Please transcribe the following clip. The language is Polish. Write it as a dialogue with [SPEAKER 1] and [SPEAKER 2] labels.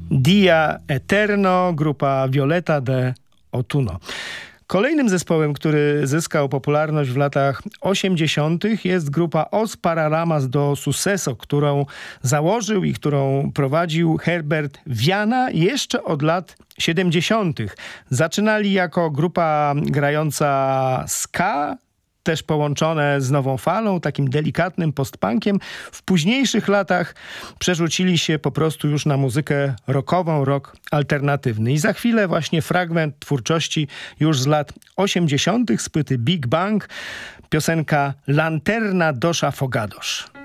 [SPEAKER 1] Dia Eterno, grupa Violeta de Autunno. Kolejnym zespołem, który zyskał popularność w latach 80. jest grupa Os Paralamas do Sucesso, którą założył i którą prowadził Herbert Viana jeszcze od lat 70. Zaczynali jako grupa grająca ska, też połączone z nową falą, takim delikatnym postpunkiem. W późniejszych latach przerzucili się po prostu już na muzykę rockową, rock alternatywny. I za chwilę właśnie fragment twórczości już z lat 80. z płyty Big Bang, piosenka Lanterna dos Afogados.